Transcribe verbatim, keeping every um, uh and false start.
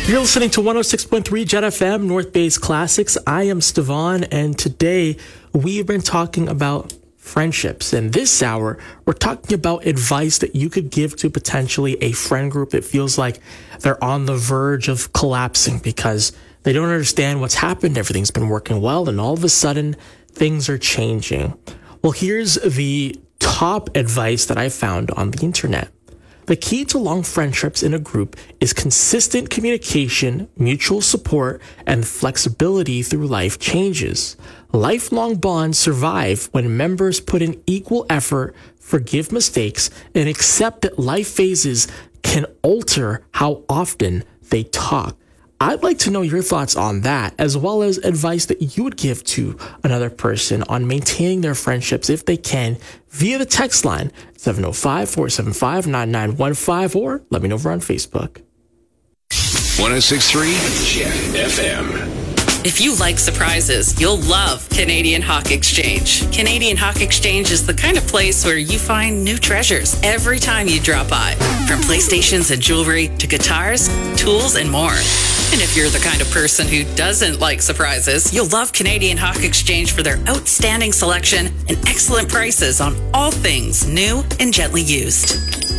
You're listening to one oh six point three Jet F M, North Bay's Classics. I am Stevan, and today we've been talking about friendships. And this hour, we're talking about advice that you could give to potentially a friend group that feels like they're on the verge of collapsing because they don't understand what's happened. Everything's been working well, and all of a sudden, things are changing. Well, here's the top advice that I found on the internet. The key to long friendships in a group is consistent communication, mutual support, and flexibility through life changes. Lifelong bonds survive when members put in equal effort, forgive mistakes, and accept that life phases can alter how often they talk. I'd like to know your thoughts on that, as well as advice that you would give to another person on maintaining their friendships if they can via the text line seven oh five, four seven five, nine nine one five, or let me know over on Facebook. one oh six point three Jet F M. If you like surprises, you'll love Canadian Hawk Exchange. Canadian Hawk Exchange is the kind of place where you find new treasures every time you drop by. From PlayStations and jewelry to guitars, tools, and more. And if you're the kind of person who doesn't like surprises, you'll love Canadian Hawk Exchange for their outstanding selection and excellent prices on all things new and gently used.